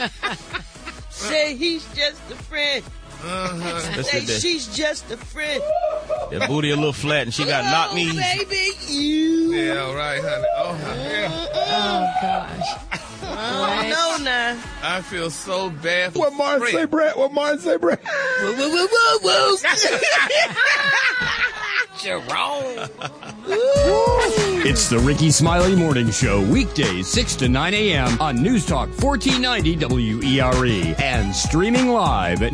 Say he's just a friend. Say she's just a friend. That booty a little flat and she got knock knees. Baby, you. Yeah, all right, honey. Oh, yeah. gosh. No, nah. I feel so bad for What Martin say, Brett? Whoa. Jerome. It's the Ricky Smiley Morning Show, weekdays 6 to 9 a.m. on News Talk 1490 WERE and streaming live at